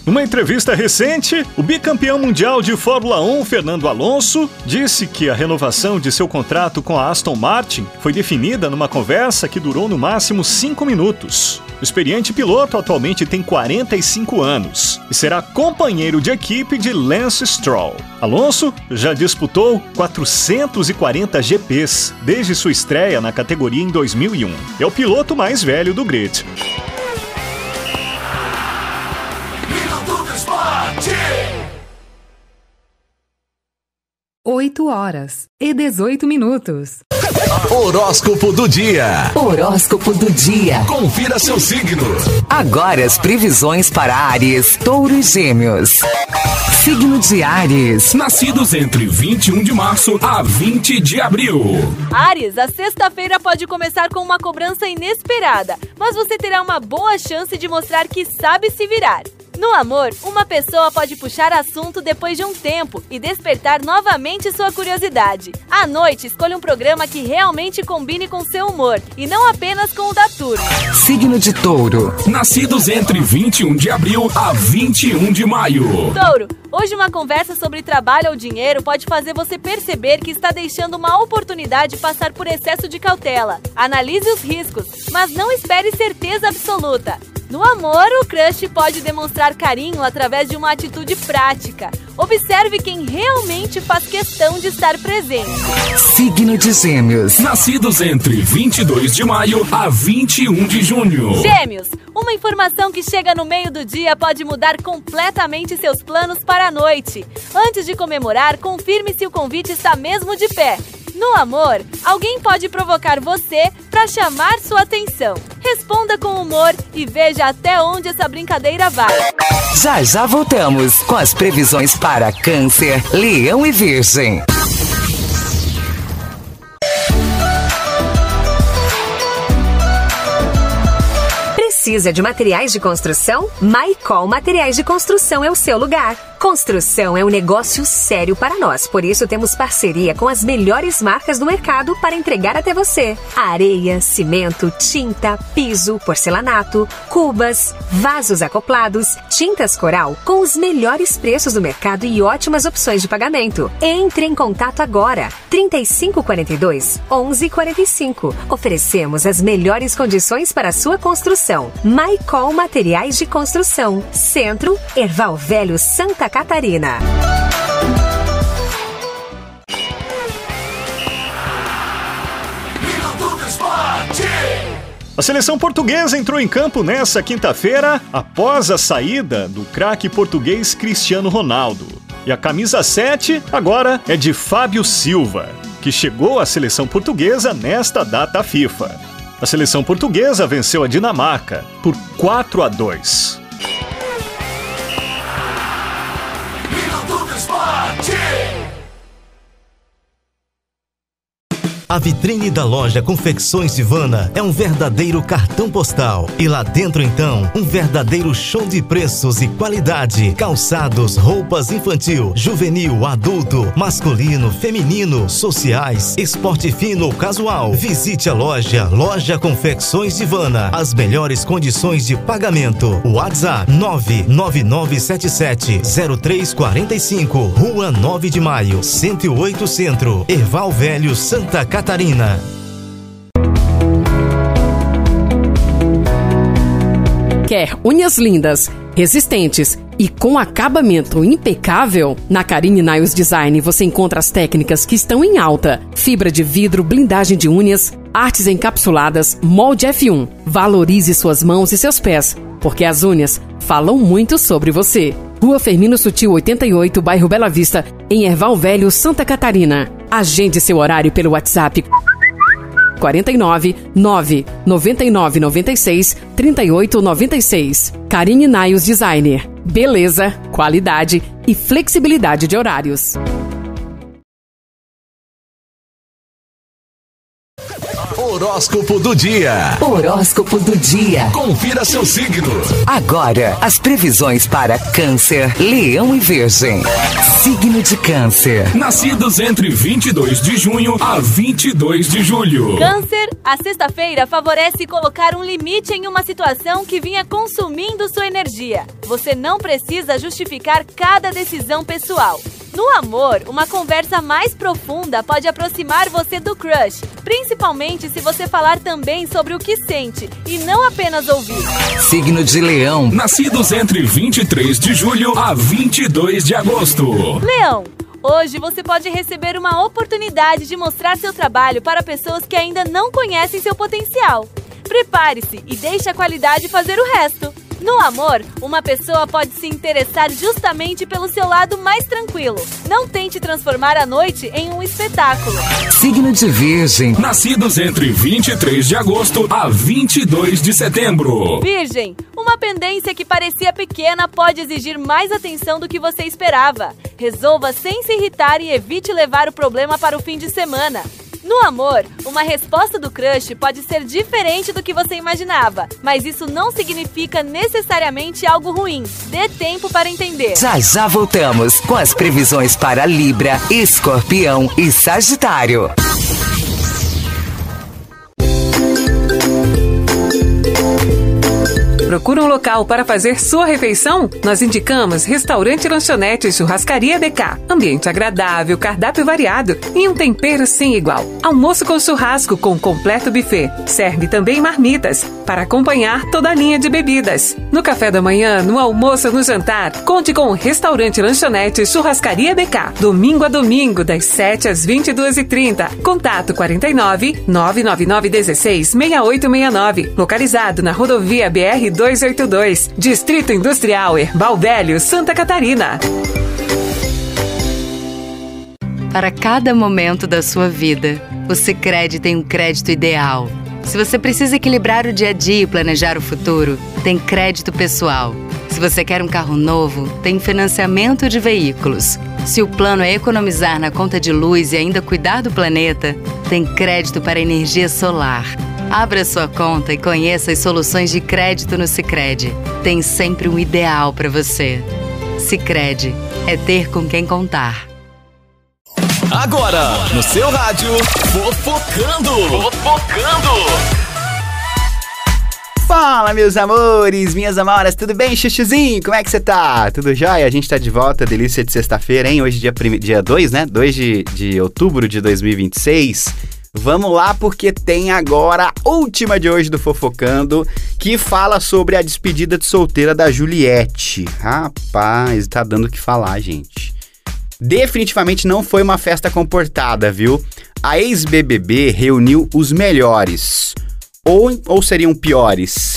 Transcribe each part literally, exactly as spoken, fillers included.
Numa entrevista recente, o bicampeão mundial de Fórmula um, Fernando Alonso, disse que a renovação de seu contrato com a Aston Martin foi definida numa conversa que durou no máximo cinco minutos. O experiente piloto atualmente tem quarenta e cinco anos e será companheiro de equipe de Lance Stroll. Alonso já disputou quatrocentos e quarenta G Ps desde sua estreia na categoria em dois mil e um. É o piloto mais velho do grid. oito horas e dezoito minutos. Horóscopo do dia. Horóscopo do dia. Confira seu signo. Agora as previsões para Áries, Touro e Gêmeos. Signo de Áries. Nascidos entre vinte e um de março a vinte de abril. Áries, a sexta-feira pode começar com uma cobrança inesperada, mas você terá uma boa chance de mostrar que sabe se virar. No amor, uma pessoa pode puxar assunto depois de um tempo e despertar novamente sua curiosidade. À noite, escolha um programa que realmente combine com seu humor e não apenas com o da turma. Signo de Touro. Nascidos entre vinte e um de abril a vinte e um de maio. Touro, hoje uma conversa sobre trabalho ou dinheiro pode fazer você perceber que está deixando uma oportunidade passar por excesso de cautela. Analise os riscos, mas não espere certeza absoluta. No amor, o crush pode demonstrar carinho através de uma atitude prática. Observe quem realmente faz questão de estar presente. Signo de Gêmeos. Nascidos entre vinte e dois de maio a vinte e um de junho. Gêmeos, uma informação que chega no meio do dia pode mudar completamente seus planos para a noite. Antes de comemorar, confirme se o convite está mesmo de pé. No amor, alguém pode provocar você para chamar sua atenção. Responda com humor e veja até onde essa brincadeira vai. Já já voltamos com as previsões para Câncer, Leão e Virgem. Precisa de materiais de construção? Maicol Materiais de Construção é o seu lugar. Construção é um negócio sério para nós, por isso temos parceria com as melhores marcas do mercado para entregar até você. Areia, cimento, tinta, piso, porcelanato, cubas, vasos acoplados, tintas coral com os melhores preços do mercado e ótimas opções de pagamento. Entre em contato agora. trinta e cinco quarenta e dois, onze quarenta e cinco. Oferecemos as melhores condições para a sua construção. Maicol Materiais de Construção. Centro, Erval Velho, Santa Catarina. A seleção portuguesa entrou em campo nesta quinta-feira após a saída do craque português Cristiano Ronaldo. E a camisa sete agora é de Fábio Silva, que chegou à seleção portuguesa nesta data FIFA. A seleção portuguesa venceu a Dinamarca por quatro a dois. A vitrine da loja Confecções Ivana é um verdadeiro cartão postal. E lá dentro, então, um verdadeiro show de preços e qualidade. Calçados, roupas infantil, juvenil, adulto, masculino, feminino, sociais, esporte fino ou casual. Visite a loja Loja Confecções Ivana. As melhores condições de pagamento. WhatsApp nove nove nove sete sete zero três quatro cinco. Rua nove de maio, cento e oito Centro. Erval Velho, Santa Catarina. Catarina. Quer unhas lindas, resistentes e com acabamento impecável? Na Carine Nails Design você encontra as técnicas que estão em alta: fibra de vidro, blindagem de unhas, artes encapsuladas, molde F um. Valorize suas mãos e seus pés, porque as unhas falam muito sobre você. Rua Firmino Sutil oitenta e oito, bairro Bela Vista, em Erval Velho, Santa Catarina. Agende seu horário pelo WhatsApp quarenta e nove, nove, noventa e nove, noventa e seis, trinta e oito, noventa e seis. Carine Nails Designer. Beleza, qualidade e flexibilidade de horários. Horóscopo do dia. Horóscopo do dia. Confira seu signo. Agora, as previsões para Câncer, Leão e Virgem. Signo de Câncer. Nascidos entre vinte e dois de junho a vinte e dois de julho. Câncer, a sexta-feira favorece colocar um limite em uma situação que vinha consumindo sua energia. Você não precisa justificar cada decisão pessoal. No amor, uma conversa mais profunda pode aproximar você do crush, principalmente se você falar também sobre o que sente e não apenas ouvir. Signo de Leão. Nascidos entre vinte e três de julho a vinte e dois de agosto. Leão, hoje você pode receber uma oportunidade de mostrar seu trabalho para pessoas que ainda não conhecem seu potencial. Prepare-se e deixe a qualidade fazer o resto. No amor, uma pessoa pode se interessar justamente pelo seu lado mais tranquilo. Não tente transformar a noite em um espetáculo. Signo de Virgem. Nascidos entre vinte e três de agosto a vinte e dois de setembro. Virgem, uma pendência que parecia pequena pode exigir mais atenção do que você esperava. Resolva sem se irritar e evite levar o problema para o fim de semana. No amor, uma resposta do crush pode ser diferente do que você imaginava, mas isso não significa necessariamente algo ruim. Dê tempo para entender. Já já voltamos com as previsões para Libra, Escorpião e Sagitário. Procura um local para fazer sua refeição? Nós indicamos Restaurante Lanchonete e Churrascaria B K. Ambiente agradável, cardápio variado e um tempero sem igual. Almoço com churrasco com completo buffet. Serve também marmitas para acompanhar toda a linha de bebidas. No café da manhã, no almoço ou no jantar, conte com o Restaurante Lanchonete e Churrascaria B K. Domingo a domingo, das sete às vinte e duas e trinta. Contato quarenta e nove, nove nove nove um seis, seis oito seis nove. Localizado na rodovia B R duzentos e oitenta e dois, Distrito Industrial Herbal Velho, Santa Catarina. Para cada momento da sua vida, o Sicredi tem um crédito ideal. Se você precisa equilibrar o dia a dia e planejar o futuro, tem crédito pessoal. Se você quer um carro novo, tem financiamento de veículos. Se o plano é economizar na conta de luz e ainda cuidar do planeta, tem crédito para energia solar. Abra sua conta e conheça as soluções de crédito no Sicredi. Tem sempre um ideal para você. Sicredi, é ter com quem contar. Agora, no seu rádio, Fofocando. Fofocando. Fala, meus amores, minhas amoras, tudo bem, chuchuzinho? Como é que você tá? Tudo jóia? A gente tá de volta, delícia de sexta-feira, hein? Hoje dia, prim... dia dois, né? dois de, de outubro de dois mil e vinte e seis. Vamos lá, porque tem agora a última de hoje do Fofocando, que fala sobre a despedida de solteira da Juliette. Rapaz, tá dando o que falar, gente. Definitivamente não foi uma festa comportada, viu? A ex-B B B reuniu os melhores. Ou, ou seriam piores?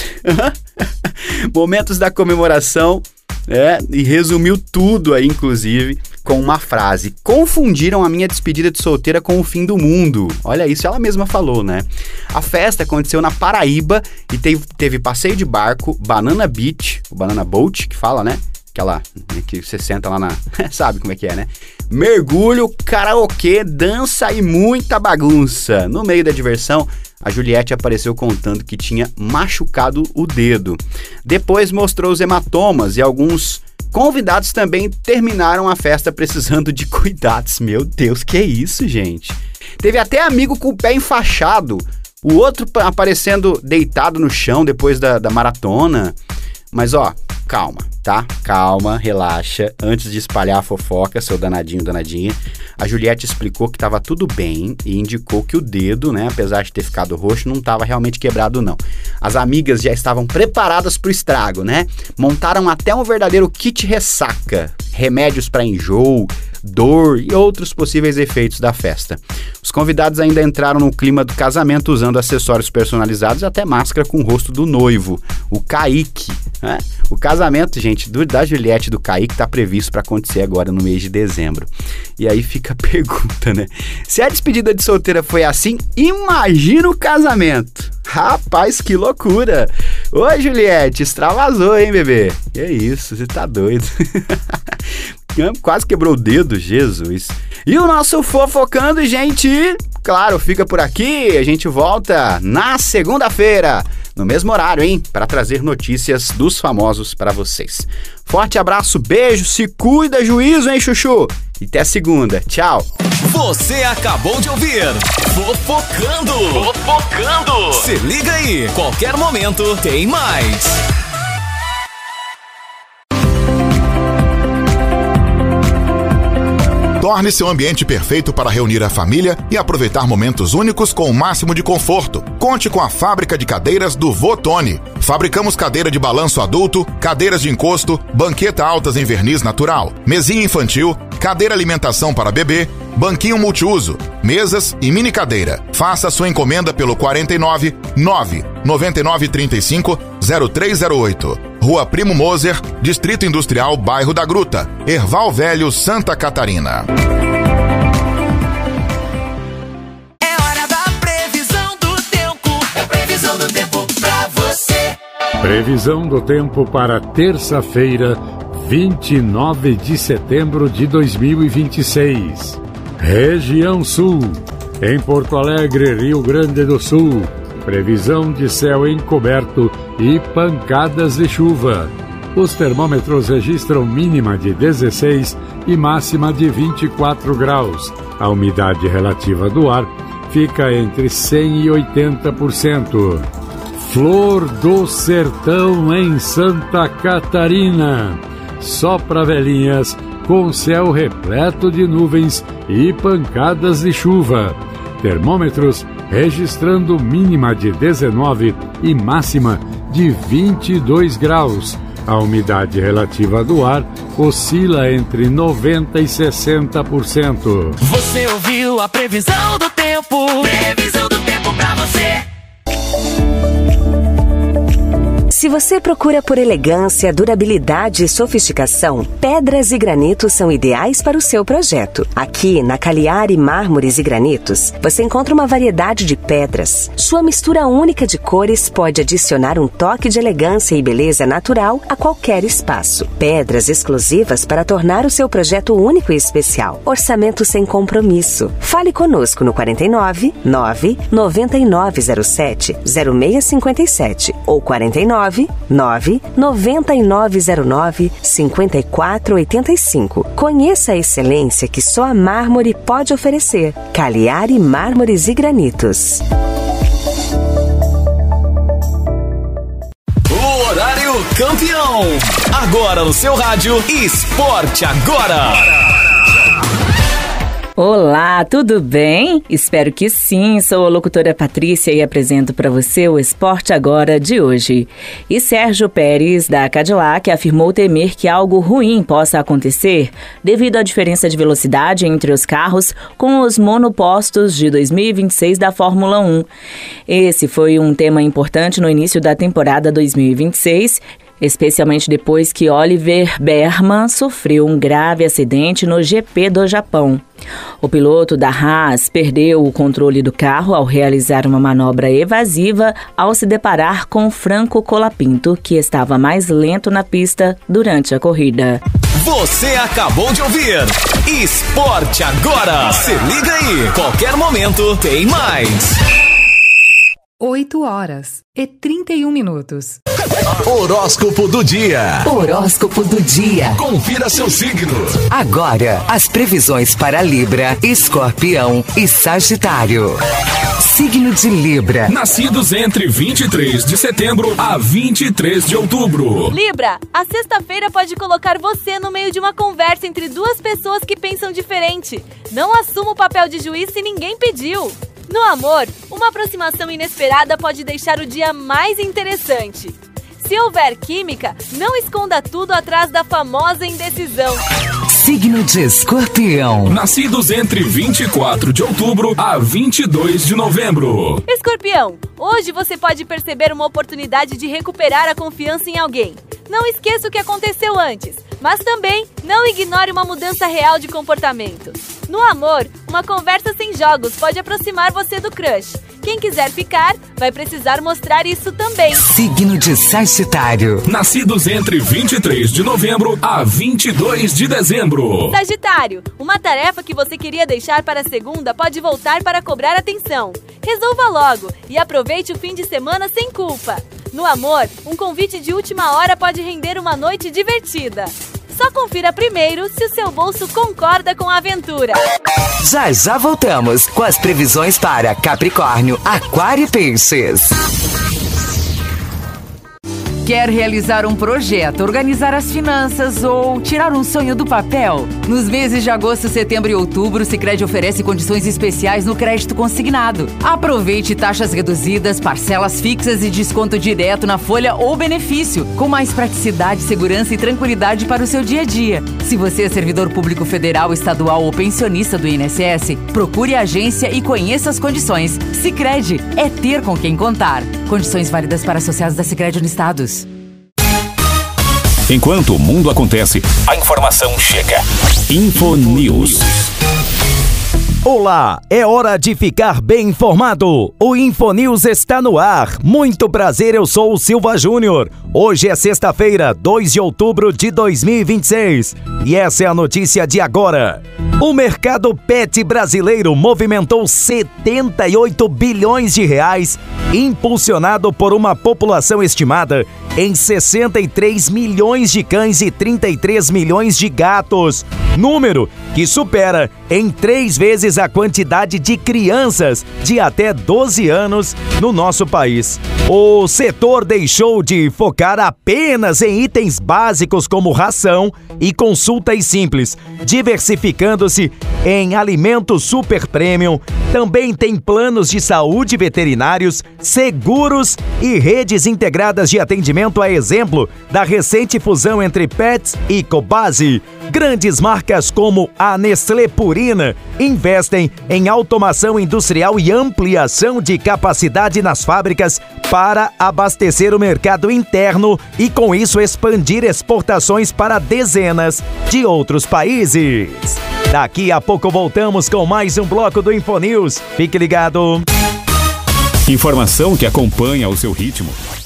Momentos da comemoração, é, e resumiu tudo aí, inclusive, com uma frase: confundiram a minha despedida de solteira com o fim do mundo. Olha isso, ela mesma falou, né? A festa aconteceu na Paraíba e teve, teve passeio de barco, Banana Beach, o Banana Boat, que fala, né? Aquela que você senta lá na... sabe como é que é, né? Mergulho, karaokê, dança e muita bagunça. No meio da diversão, a Juliette apareceu contando que tinha machucado o dedo. Depois mostrou os hematomas e alguns convidados também terminaram a festa precisando de cuidados. Meu Deus, que isso, gente? Teve até amigo com o pé enfaixado, o outro aparecendo deitado no chão depois da, da maratona. Mas ó, calma, tá? Calma, relaxa. Antes de espalhar a fofoca, seu danadinho, danadinha, a Juliette explicou que tava tudo bem e indicou que o dedo, né, apesar de ter ficado roxo, não tava realmente quebrado, não. As amigas já estavam preparadas pro estrago, né? Montaram até um verdadeiro kit ressaca, remédios para enjoo, dor e outros possíveis efeitos da festa. Os convidados ainda entraram no clima do casamento usando acessórios personalizados e até máscara com o rosto do noivo, o Kaique, né? O casamento, gente, do, da Juliette e do Kaique tá previsto para acontecer agora no mês de dezembro. E aí fica a pergunta, né? Se a despedida de solteira foi assim, imagina o casamento. Rapaz, que loucura! Oi, Juliette, extravasou, hein, bebê? Que isso, você tá doido. Quase quebrou o dedo, Jesus. E o nosso Fofocando, gente, claro, fica por aqui. A gente volta na segunda-feira, no mesmo horário, hein? Para trazer notícias dos famosos para vocês. Forte abraço, beijo, se cuida, juízo, hein, Chuchu? E até segunda. Tchau. Você acabou de ouvir Fofocando. Fofocando. Se liga aí, qualquer momento tem mais. Torne seu ambiente perfeito para reunir a família e aproveitar momentos únicos com o máximo de conforto. Conte com a fábrica de cadeiras do Votone. Fabricamos cadeira de balanço adulto, cadeiras de encosto, banqueta altas em verniz natural, mesinha infantil, cadeira alimentação para bebê, banquinho multiuso, mesas e mini cadeira. Faça sua encomenda pelo quarenta e nove, nove, noventa e nove, trinta e cinco, zero três zero oito. Rua Primo Moser, Distrito Industrial, Bairro da Gruta, Erval Velho, Santa Catarina. É hora da previsão do tempo. É previsão do tempo pra você. Previsão do tempo para terça-feira, vinte e nove de setembro de dois mil e vinte e seis. Região Sul. Em Porto Alegre, Rio Grande do Sul. Previsão de céu encoberto e pancadas de chuva. Os termômetros registram mínima de dezesseis e máxima de vinte e quatro graus. A umidade relativa do ar fica entre cem e oitenta por cento. Flor do Sertão em Santa Catarina. Só para velhinhas, com céu repleto de nuvens e pancadas de chuva. Termômetros registrando mínima de dezenove e máxima de vinte e dois graus. A umidade relativa do ar oscila entre noventa e sessenta por cento. Você ouviu a previsão do tempo? Previsão do tempo pra você. Se você procura por elegância, durabilidade e sofisticação, pedras e granitos são ideais para o seu projeto. Aqui, na Cagliari Mármores e Granitos, você encontra uma variedade de pedras. Sua mistura única de cores pode adicionar um toque de elegância e beleza natural a qualquer espaço. Pedras exclusivas para tornar o seu projeto único e especial. Orçamento sem compromisso. Fale conosco no quarenta e nove, nove, noventa e nove zero sete, zero seis cinquenta e sete ou quarenta e nove, nove, noventa e nove zero nove, cinquenta e quatro oitenta e cinco. Conheça a excelência que só a mármore pode oferecer. Cagliari Mármores e Granitos. O horário campeão. Agora no seu rádio, Esporte Agora. Olá, tudo bem? Espero que sim. Sou a locutora Patrícia e apresento para você o Esporte Agora de hoje. E Sérgio Pérez, da Cadillac, afirmou temer que algo ruim possa acontecer devido à diferença de velocidade entre os carros com os monopostos de dois mil e vinte e seis da Fórmula um. Esse foi um tema importante no início da temporada dois mil e vinte e seis, especialmente depois que Oliver Behrman sofreu um grave acidente no G P do Japão. O piloto da Haas perdeu o controle do carro ao realizar uma manobra evasiva ao se deparar com Franco Colapinto, que estava mais lento na pista durante a corrida. Você acabou de ouvir Esporte Agora. Se liga aí, qualquer momento tem mais. oito horas e trinta e um minutos. Horóscopo do dia. Horóscopo do dia. Confira seu signo. Agora, as previsões para Libra, Escorpião e Sagitário. Signo de Libra. Nascidos entre vinte e três de setembro a vinte e três de outubro. Libra, a sexta-feira pode colocar você no meio de uma conversa entre duas pessoas que pensam diferente. Não assuma o papel de juiz se ninguém pediu. No amor, uma aproximação inesperada pode deixar o dia mais interessante. Se houver química, não esconda tudo atrás da famosa indecisão. Signo de Escorpião. Nascidos entre vinte e quatro de outubro a vinte e dois de novembro. Escorpião, hoje você pode perceber uma oportunidade de recuperar a confiança em alguém. Não esqueça o que aconteceu antes, mas também não ignore uma mudança real de comportamento. No amor, uma conversa sem jogos pode aproximar você do crush. Quem quiser ficar, vai precisar mostrar isso também. Signo de Sagitário. Nascidos entre vinte e três de novembro a vinte e dois de dezembro. Sagitário, uma tarefa que você queria deixar para segunda pode voltar para cobrar atenção. Resolva logo e aproveite o fim de semana sem culpa. No amor, um convite de última hora pode render uma noite divertida. Só confira primeiro se o seu bolso concorda com a aventura. Já já voltamos com as previsões para Capricórnio, Aquário e Peixes. Quer realizar um projeto, organizar as finanças ou tirar um sonho do papel? Nos meses de agosto, setembro e outubro, o Sicredi oferece condições especiais no crédito consignado. Aproveite taxas reduzidas, parcelas fixas e desconto direto na folha ou benefício, com mais praticidade, segurança e tranquilidade para o seu dia a dia. Se você é servidor público federal, estadual ou pensionista do I N S S, procure a agência e conheça as condições. Sicredi é ter com quem contar. Condições válidas para associados da Sicredi Unistados. Enquanto o mundo acontece, a informação chega. Infonews. Olá, é hora de ficar bem informado. O Infonews está no ar. Muito prazer, eu sou o Silva Júnior. Hoje é sexta-feira, dois de outubro de dois mil e vinte e seis. E essa é a notícia de agora. O mercado pet brasileiro movimentou setenta e oito bilhões de reais, impulsionado por uma população estimada em sessenta e três milhões de cães e trinta e três milhões de gatos. Número que supera em três vezes a quantidade de crianças de até doze anos no nosso país. O setor deixou de focar apenas em itens básicos como ração e consultas simples, diversificando-se em alimentos super premium. Também tem planos de saúde veterinários, seguros e redes integradas de atendimento, a exemplo da recente fusão entre Pets e Cobasi. Grandes marcas como a Nestlé Purina investem em automação industrial e ampliação de capacidade nas fábricas para abastecer o mercado interno e, com isso, expandir exportações para dezenas de outros países. Daqui a pouco voltamos com mais um bloco do Infonews. Fique ligado. Informação que acompanha o seu ritmo.